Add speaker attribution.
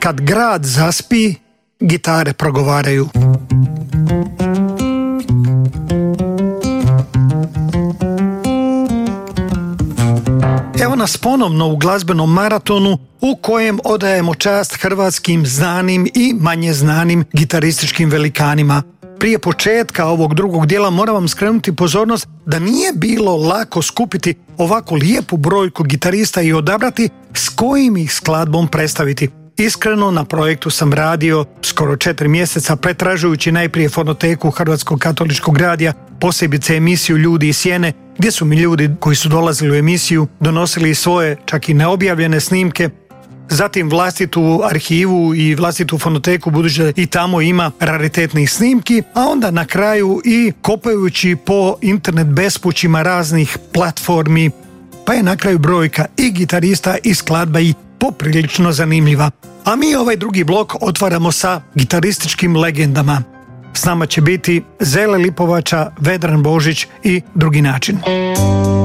Speaker 1: Kad grad zaspi, gitare progovaraju. Evo nas ponovno u glazbenom maratonu u kojem odajemo čast hrvatskim znanim i manje znanim gitarističkim velikanima. Prije početka ovog drugog dijela moram vam skrenuti pozornost da nije bilo lako skupiti ovako lijepu brojku gitarista i odabrati s kojim ih skladbom predstaviti. Iskreno, na projektu sam radio skoro 4 mjeseca pretražujući najprije fonoteku Hrvatskog katoličkog radija, posebice emisiju Ljudi iz sjene, gdje su mi ljudi koji su dolazili u emisiju donosili svoje čak i neobjavljene snimke, zatim vlastitu arhivu i vlastitu fonoteku, budući da i tamo ima raritetnih snimki, a onda na kraju i kopajući po internet bespućima raznih platformi, pa je na kraju brojka i gitarista i skladba i poprilično zanimljiva. A mi ovaj drugi blok otvaramo sa gitarističkim legendama. S nama će biti Zele Lipovača, Vedran Božić i Drugi način.